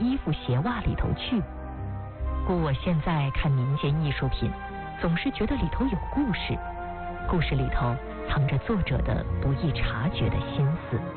衣服鞋袜里头去。故我现在看民间艺术品，总是觉得里头有故事，故事里头藏着作者的不易察觉的心思。